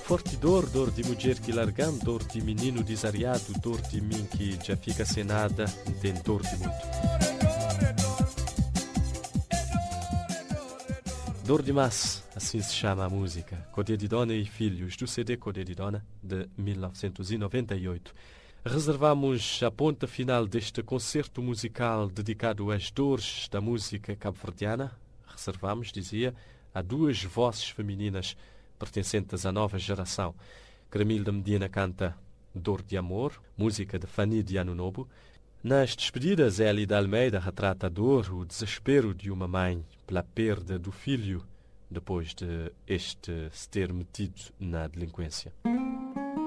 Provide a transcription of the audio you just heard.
forte dor de mulher que largam, dor de menino desariado, dor de mim que já fica sem nada, tem dor de muito. Dor de Mas, assim se chama a música, Codé de Dona e Filhos, do CD Codé de Dona, de 1998. Reservamos a ponta final deste concerto musical dedicado às dores da música cabo-verdiana. Reservamos, dizia, a duas vozes femininas pertencentes à nova geração. Cremilda Medina canta Dor de Amor, música de Fani de Ano Novo. Nas despedidas, Elida Almeida retrata a dor, o desespero de uma mãe pela perda do filho depois de este se ter metido na delinquência.